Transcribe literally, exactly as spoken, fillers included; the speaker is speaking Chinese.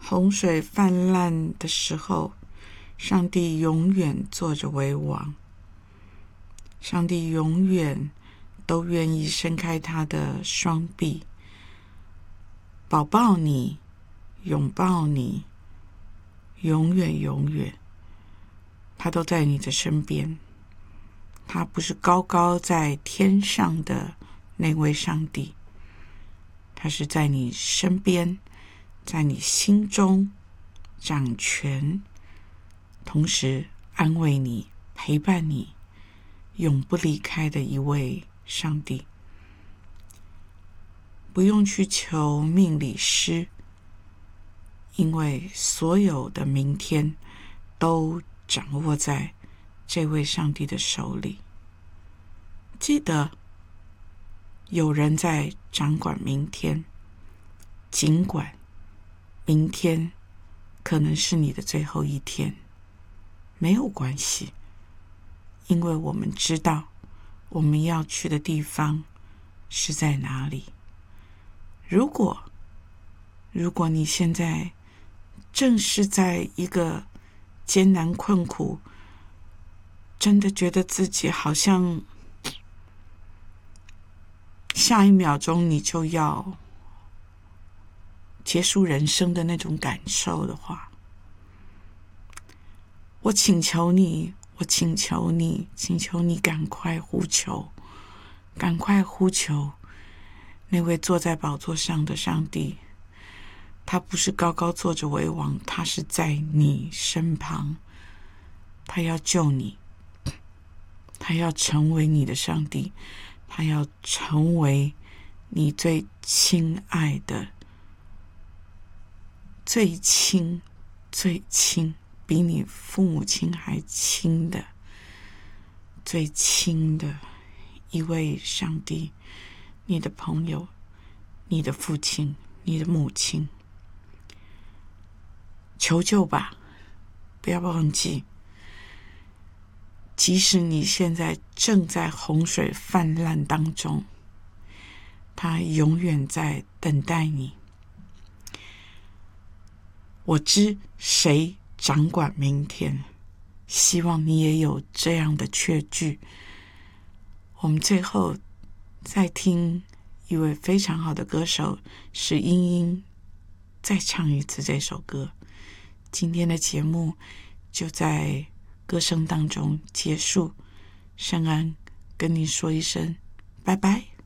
洪水泛滥的时候，上帝永远坐着为王。上帝永远都愿意伸开他的双臂，抱抱你，拥抱你，永远永远，他都在你的身边。他不是高高在天上的那位上帝，他是在你身边，在你心中掌权，同时安慰你，陪伴你，永不离开的一位上帝。不用去求命理师，因为所有的明天都掌握在这位上帝的手里。记得有人在掌管明天，尽管明天可能是你的最后一天，没有关系，因为我们知道我们要去的地方是在哪里。如果如果你现在正是在一个艰难困苦，真的觉得自己好像下一秒钟你就要结束人生的那种感受的话，我请求你，我请求你，请求你赶快呼求，赶快呼求那位坐在宝座上的上帝。他不是高高坐着为王，他是在你身旁，他要救你，他要成为你的上帝，他要成为你最亲爱的，最亲最亲，比你父母亲还亲的，最亲的一位上帝，你的朋友，你的父亲，你的母亲。求救吧，不要忘记，即使你现在正在洪水泛滥当中，他永远在等待你。我知谁掌管明天，希望你也有这样的确据。我们最后再听一位非常好的歌手史英英再唱一次这首歌。今天的节目就在歌声当中结束，圣安跟你说一声拜拜。